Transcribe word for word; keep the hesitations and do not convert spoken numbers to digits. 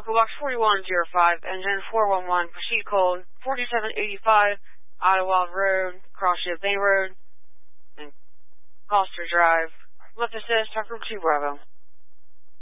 Local Box forty-one oh five, Engine four one one, proceed code forty-seven eighty-five, Ottawa Road, Crossship Bay Road, and Coster Drive. Left assist, Tucker two Bravo.